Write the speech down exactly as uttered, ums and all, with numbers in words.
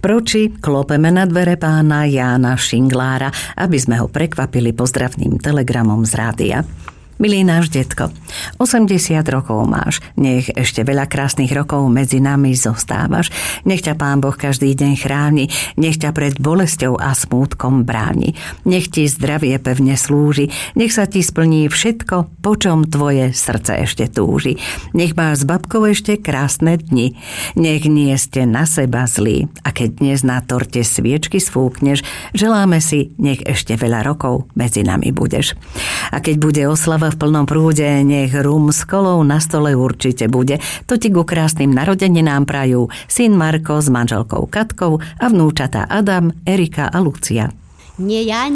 proči klopeme na dvere pána Jána Šinglára, aby sme ho prekvapili pozdravným telegramom z rádia. Milý náš detko, osemdesiat rokov máš, nech ešte veľa krásnych rokov medzi nami zostávaš, nech ťa Pán Boh každý deň chráni, nech ťa pred bolesťou a smútkom bráni, nech ti zdravie pevne slúži, nech sa ti splní všetko, po čom tvoje srdce ešte túži, nech máš s babkou ešte krásne dni, nech nie ste na seba zlí, a keď dnes na torte sviečky sfúkneš, želáme si, nech ešte veľa rokov medzi nami budeš. A keď bude oslava v plnom prúde, nech rum s kolou na stole určite bude. To ti ku krásnym narodeninám prajú syn Marko s manželkou Katkou a vnúčatá Adam, Erika a Lucia. Nie ja